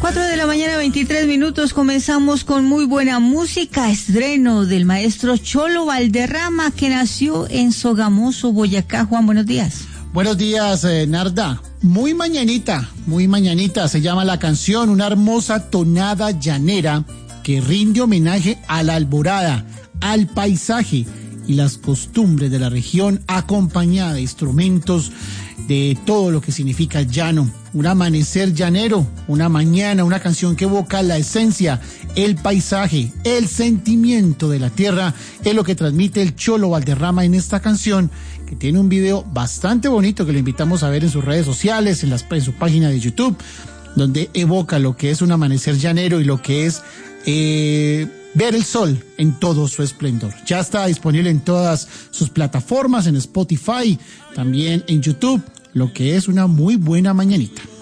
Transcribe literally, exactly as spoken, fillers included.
cuatro de la mañana, veintitrés minutos, comenzamos con muy buena música, estreno del maestro Cholo Valderrama, que nació en Sogamoso, Boyacá. Juan, buenos días. Buenos días, eh, Narda. Muy mañanita, muy mañanita, se llama la canción, una hermosa tonada llanera que rinde homenaje a la alborada, al paisaje y las costumbres de la región, acompañada de instrumentos de todo lo que significa llano. Un amanecer llanero, una mañana, una canción que evoca la esencia, el paisaje, el sentimiento de la tierra, es lo que transmite el Cholo Valderrama en esta canción, que tiene un video bastante bonito que le invitamos a ver en sus redes sociales, en, las, en su página de YouTube, donde evoca lo que es un amanecer llanero y lo que es eh, ver el sol en todo su esplendor. Ya está disponible en todas sus plataformas, en Spotify, también en YouTube, lo que es una muy buena mañanita.